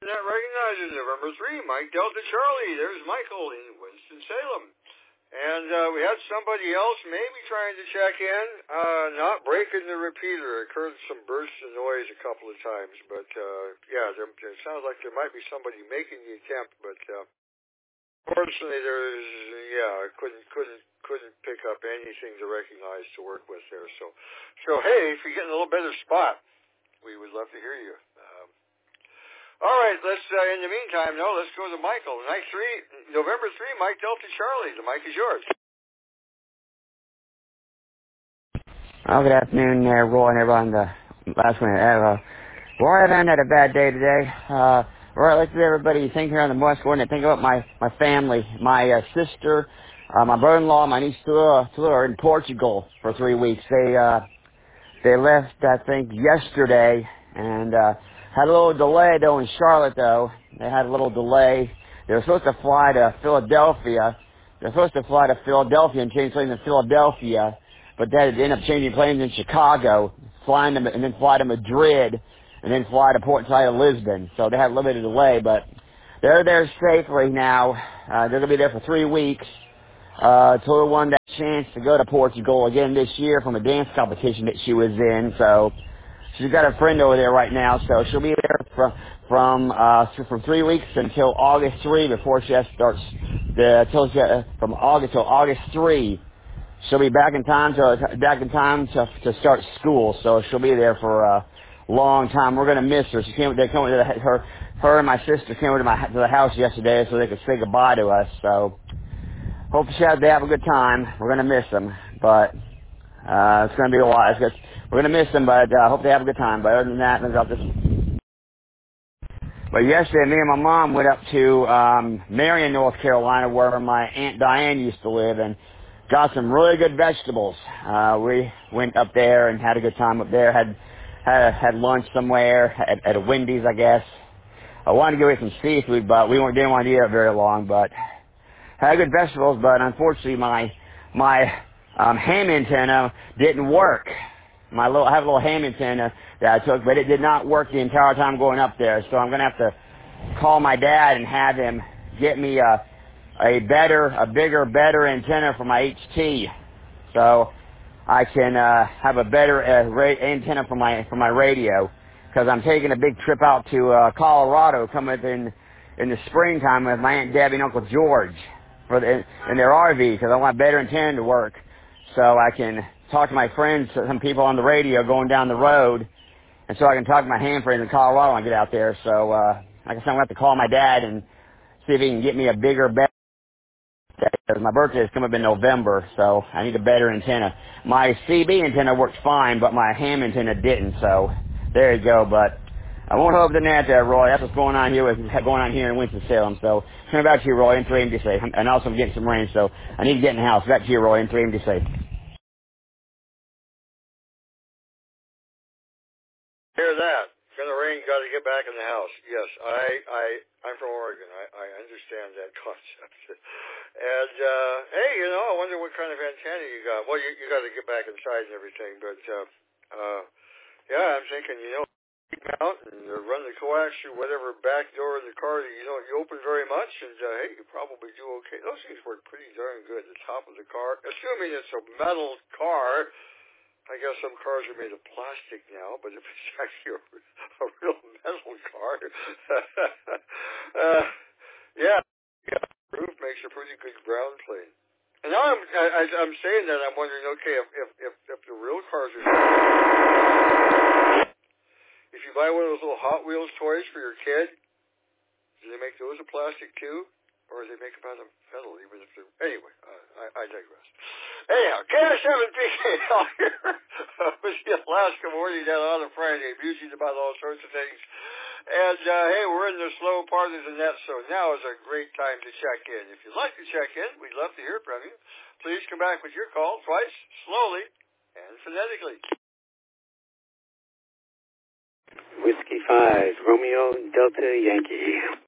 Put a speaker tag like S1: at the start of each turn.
S1: That recognizes November 3, Mike Delta Charlie. There's Michael in Winston-Salem. And we had somebody else maybe trying to check in, not breaking the repeater. It heard some bursts of noise a couple of times, but yeah, it sounds like there might be somebody making the attempt, but fortunately couldn't pick up anything to recognize to work with there. So hey, if you're getting a little better spot, we would love to hear you. All right, let's, in the meantime, let's go to Michael. November 3, Mike Delta Charlie. The mic is yours.
S2: Oh, good afternoon, Roy, and everyone. The last one. Roy, I haven't had a bad day today. Roy, I'd like to everybody think here on the Morse Coordinate. Think about my family, my sister, my brother-in-law, my niece Tula are in Portugal for 3 weeks. They left, I think, yesterday, and had a little delay, though, in Charlotte, though. They had a little delay. They were supposed to fly to Philadelphia. They're supposed to fly to Philadelphia and change planes in Philadelphia, but they ended up changing planes in Chicago, flying them, and then fly to Madrid, and then fly to Port Said of Lisbon. So they had a little bit of delay, but they're there safely now. They're going to be there for 3 weeks. Tula won that chance to go to Portugal again this year from a dance competition that she was in, so she's got a friend over there right now, so she'll be there from 3 weeks until August 3 before she starts from August till August 3. She'll be back in time to start school, so she'll be there for a long time. We're gonna miss her. Her and my sister came over to the house yesterday so they could say goodbye to us. So hope they have a good time. We're gonna miss them, but it's gonna be a while. We're gonna miss them, but I hope they have a good time. But other than that, But yesterday, me and my mom went up to Marion, North Carolina, where my Aunt Diane used to live, and got some really good vegetables. We went up there and had a good time up there. Had lunch somewhere at a Wendy's, I guess. I wanted to go eat some seafood, but we didn't want to eat it very long. But had good vegetables, but unfortunately, my ham antenna didn't work. I have a little ham antenna that I took, but it did not work the entire time going up there. So I'm going to have to call my dad and have him get me a bigger, better antenna for my HT, so I can have a better antenna for my radio. Because I'm taking a big trip out to Colorado coming in the springtime with my Aunt Debbie and Uncle George in their RV, because I want a better antenna to work, so I can talk to my friends, some people on the radio going down the road, and so I can talk to my ham friends in Colorado when I get out there. So like I said, I'm going to have to call my dad and see if he can get me a bigger, better. Because my birthday is coming up in November, so I need a better antenna. My CB antenna worked fine, but my ham antenna didn't, so there you go. But I won't hold up the net there, Roy. That's what's going on here in Winston-Salem. So turn back to you, Roy, N3MDC. And also I'm getting some rain, so I need to get in the house. Back to you, Roy, N3MDC.
S1: Hear that. It's going to rain, got to get back in the house. Yes, I'm from Oregon. I understand that concept. And, hey, I wonder what kind of antenna you got. Well, you got to get back inside and everything, but, yeah, I'm thinking, mount and run the coax through whatever back door in the car that you open very much, and, hey, you probably do okay. Those things work pretty darn good. The top of the car, assuming it's a metal car. I guess some cars are made of plastic now, but if it's actually a real metal car, yeah, roof makes a pretty good ground plane. And now I'm saying that, I'm wondering, okay, if the real cars are, if you buy one of those little Hot Wheels toys for your kid, do they make those of plastic too? Or do they make them out of metal, even if they're... Anyway, I digress. Anyhow, KS7PK out here with the Alaska Morning down on a Friday, musing about all sorts of things. And, hey, we're in the slow part of the net, so now is a great time to check in. If you'd like to check in, we'd love to hear from you. Please come back with your call twice, slowly, and phonetically.
S3: Whiskey 5, Romeo Delta Yankee.